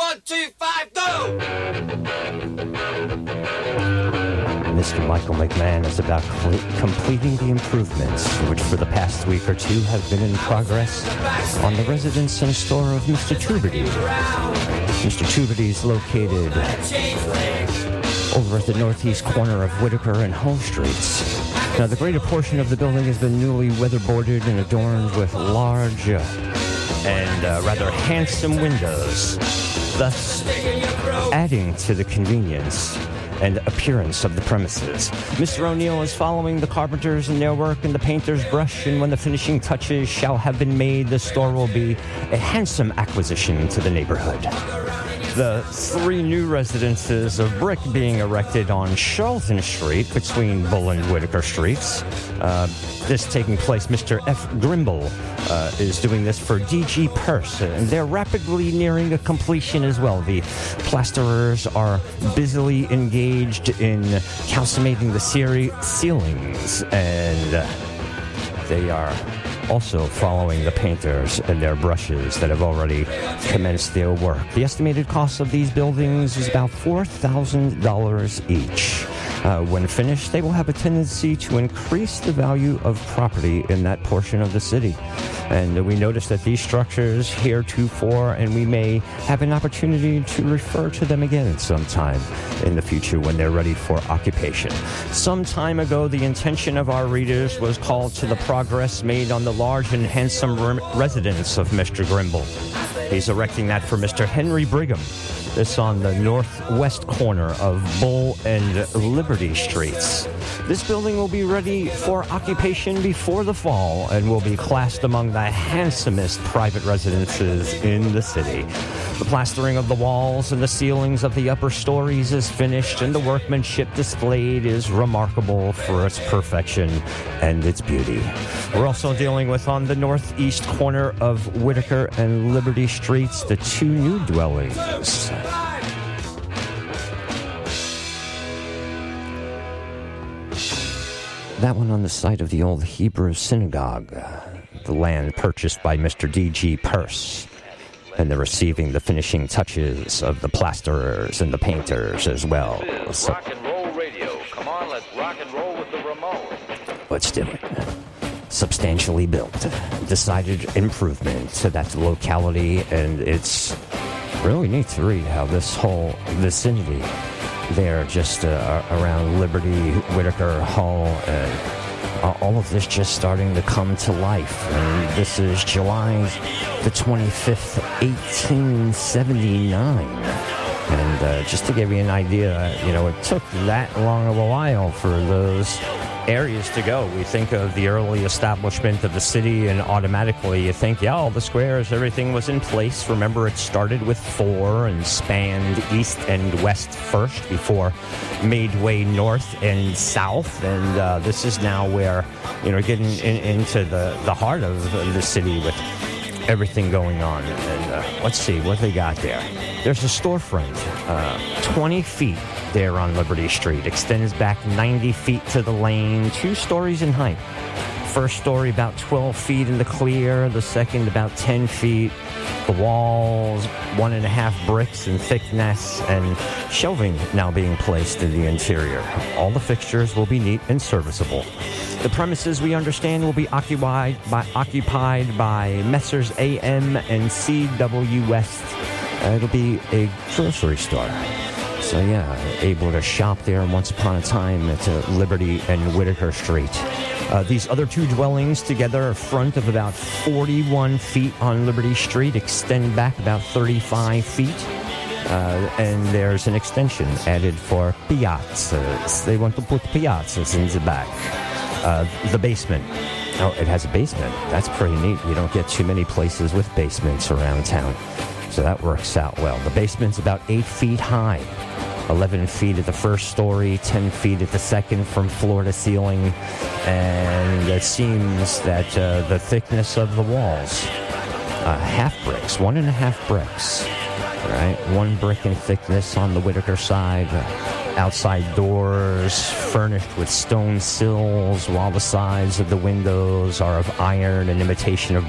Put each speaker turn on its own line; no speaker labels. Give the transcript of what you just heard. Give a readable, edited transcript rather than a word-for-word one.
1, 2, 5, go!
Mr. Michael McMahon is about completing the improvements, which for the past week or two have been in progress on the residence and store of Mr. Tuberty. Mr. Tuberty is located over at the northeast corner of Whitaker and Hull Streets. Now, the greater portion of the building has been newly weatherboarded and adorned with large and rather handsome windows, thus adding to the convenience and appearance of the premises. Mr. O'Neill is following the carpenters in their work and the painter's brush, and when the finishing touches shall have been made, the store will be a handsome acquisition to the neighborhood. The 3 new residences of brick being erected on Charlton Street between Bull and Whitaker Streets. This taking place, Mr. F. Grimble is doing this for D.G. Purse, and they're rapidly nearing a completion as well. The plasterers are busily engaged in calcimating the ceilings, and they are also following the painters and their brushes that have already commenced their work. The estimated cost of these buildings is about $4,000 each. When finished, they will have a tendency to increase the value of property in that portion of the city. And we noticed that these structures heretofore, and we may have an opportunity to refer to them again sometime in the future when they're ready for occupation. Some time ago, the intention of our readers was called to the progress made on the large and handsome residence of Mr. Grimble. He's erecting that for Mr. Henry Brigham. This on the northwest corner of Bull and Liberty Streets. This building will be ready for occupation before the fall and will be classed among the handsomest private residences in the city. The plastering of the walls and the ceilings of the upper stories is finished, and the workmanship displayed is remarkable for its perfection and its beauty. We're also dealing with, on the northeast corner of Whitaker and Liberty Streets, the 2 new dwellings. That one on the site of the old Hebrew synagogue, the land purchased by Mr. D.G. Purse. And they're receiving the finishing touches of the plasterers and the painters as well. So,
rock and roll radio. Come on, let's rock and roll with the Ramones.
let's do it. Substantially built. Decided improvement to that locality, and it's really neat to read how this whole vicinity there, just around Liberty, Whitaker, Hull, and all of this just starting to come to life. And this is July the 25th, 1879. And just to give you an idea, it took that long of a while for those areas to go. We think of the early establishment of the city, and automatically you think, all the squares, everything was in place. Remember, it started with 4 and spanned east and west first before made way north and south. And this is now where, getting into the heart of the city with everything going on. And let's see what they got there. There's a storefront, 20 feet there on Liberty Street. Extends back 90 feet to the lane, 2 stories in height. First story about 12 feet in the clear, the second about 10 feet. The walls, 1.5 bricks in thickness, and shelving now being placed in the interior. All the fixtures will be neat and serviceable. The premises, we understand, will be occupied by Messrs. A.M. and C.W. West. It'll be a grocery store. So able to shop there once upon a time at Liberty and Whitaker Street. These other 2 dwellings together, a front of about 41 feet on Liberty Street, extend back about 35 feet. And there's an extension added for piazzas. They want to put piazzas in the back. The basement. Oh, it has a basement. That's pretty neat. You don't get too many places with basements around town. So that works out well. The basement's about 8 feet high. 11 feet at the first story, 10 feet at the second from floor to ceiling. And it seems that the thickness of the walls, half bricks, 1.5 bricks, right? 1 brick in thickness on the Whitaker side. Outside doors furnished with stone sills, while the sides of the windows are of iron, an imitation of